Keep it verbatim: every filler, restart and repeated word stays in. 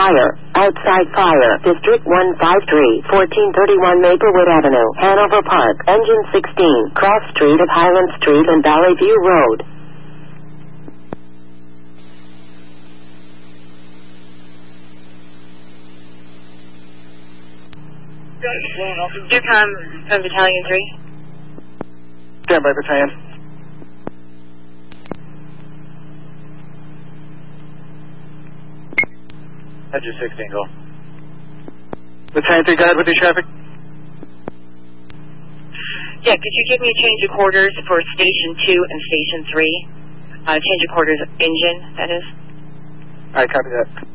fire. Outside fire. District one five three, fourteen thirty-one Maplewood Avenue, Hanover Park. Engine sixteen, cross street of Highland Street and Valley View Road. Dearcom from Battalion three. Stand by, Battalion. Engine sixteen, go. Battalion three, guide with your traffic. Yeah, could you give me a change of quarters for Station two and Station three? Uh, change of quarters engine, that is. Alright, copy that.